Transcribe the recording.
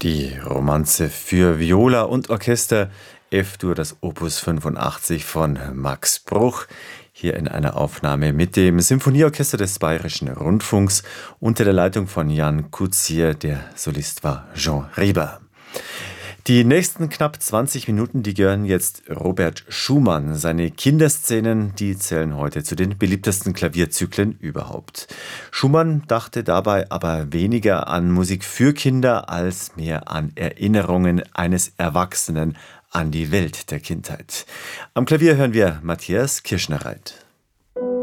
Die Romanze für Viola und Orchester, F-Dur, das Opus 85 von Max Bruch, hier in einer Aufnahme mit dem Symphonieorchester des Bayerischen Rundfunks unter der Leitung von Jan Kutsier. Der Solist war Jean Rieber. Die nächsten knapp 20 Minuten, die gehören jetzt Robert Schumann. Seine Kinderszenen, die zählen heute zu den beliebtesten Klavierzyklen überhaupt. Schumann dachte dabei aber weniger an Musik für Kinder als mehr an Erinnerungen eines Erwachsenen an die Welt der Kindheit. Am Klavier hören wir Matthias Kirschnereit.